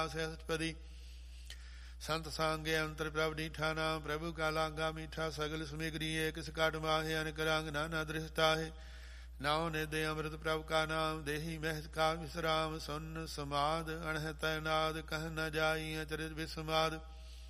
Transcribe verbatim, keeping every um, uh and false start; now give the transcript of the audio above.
ਸਹਿਸਪਦੀ ਸੰਤ ਸਾਂਗੇ ਅੰਤਰ ਪ੍ਰਭ ਨੀਠਾ ਨਾਮ ਪ੍ਰਭੂ ਕਾ ਲਾਂਗਾ ਮੀਠਾ ਸਗਲ ਸਮਿਗਰੀ ਏਕ ਸਕਾਟ ਮਾਹੇ ਅਨਕ ਰੰਗ ਨਾਨਾ ਦ੍ਰਿਸ਼ਤਾਹੇ ਨਾਉ ਨਿਦੇ ਅੰਮ੍ਰਿਤ ਪ੍ਰਭ ਕਾ ਨਾਮ ਦੇਹੀ ਮਹਿਤ ਕਾ ਵਿਸਰਾਮ ਸੁਨ ਸਮਾਦ ਅਣਹ ਤੈ ਨਾਦ ਕਹਿ ਨ ਜਾਈ ਅਚਰਿਤ ਵਿਸਮਾਦ